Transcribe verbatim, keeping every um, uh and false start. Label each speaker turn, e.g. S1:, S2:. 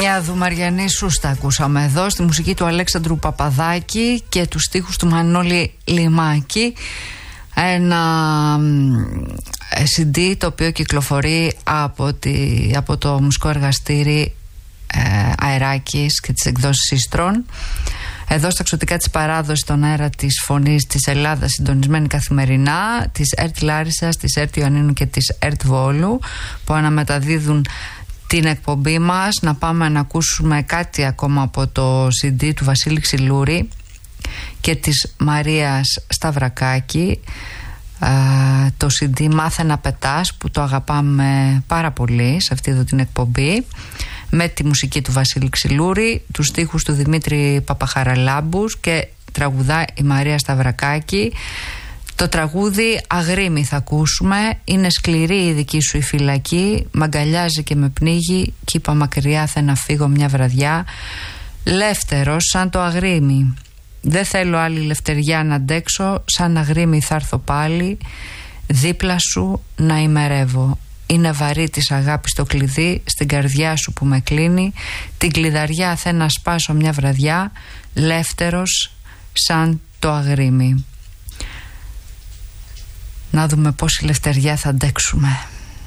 S1: Μια Δουμαριανή σούστα ακούσαμε εδώ στη μουσική του Αλέξανδρου Παπαδάκη και τους στίχους του Μανώλη Λιμάκη. Ένα σι ντι το οποίο κυκλοφορεί από, τη, από το μουσικό εργαστήρι ε, Αεράκης και τις εκδόσεις Ιστρών. Εδώ στα εξωτικά της παράδοσης, στον αέρα της φωνής της Ελλάδας, συντονισμένη καθημερινά, της ΕΡΤ Λάρισσας, της ΕΡΤ Ιωαννίνου και της ΕΡΤ Βόλου, που αναμεταδίδουν την εκπομπή μας. Να πάμε να ακούσουμε κάτι ακόμα από το σι ντι του Βασίλη Ξυλούρη και της Μαρίας Σταυρακάκη, α, το σι ντι «Μάθε να πετάς», που το αγαπάμε πάρα πολύ σε αυτή εδώ την εκπομπή, με τη μουσική του Βασίλη Ξυλούρη, τους στίχους του Δημήτρη Παπαχαραλάμπους και τραγουδά η Μαρία Σταυρακάκη. Το τραγούδι «Αγρίμη» θα ακούσουμε. Είναι σκληρή η δική σου η φυλακή, μ' αγκαλιάζει και με πνίγει κι είπα μακριά θα να φύγω μια βραδιά. Λεύτερος σαν το αγρίμι, δεν θέλω άλλη λευτεριά να αντέξω, σαν αγρίμι θα έρθω πάλι δίπλα σου να ημερεύω. Είναι βαρύ της αγάπης το κλειδί στην καρδιά σου που με κλείνει, την κλειδαριά θα να σπάσω μια βραδιά, λεύτερος σαν το αγρίμι. Να δούμε πόση λευτεριά θα αντέξουμε.